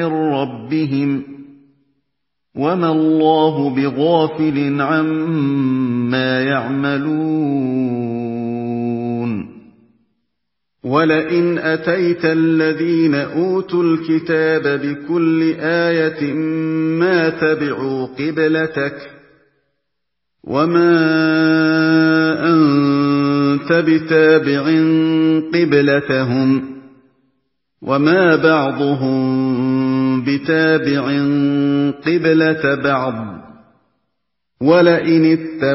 رَبِّهِمْ ۗ وَمَا اللَّهُ بِغَافِلٍ عَمَّا يَعْمَلُونَ وَلَئِنْ أَتَيْتَ الَّذِينَ أُوتُوا الْكِتَابَ بِكُلِّ آيَةٍ مَّا تَبِعُوا قِبْلَتَكَ ۚ وَمَا أَنتَ بِتَابِعٍ قِبْلَتَهُمْ ۚ وَمَا بَعْضُهُم بِتَابِعٍ قِبْلَةَ بَعْضٍ ۚ وَلَئِنِ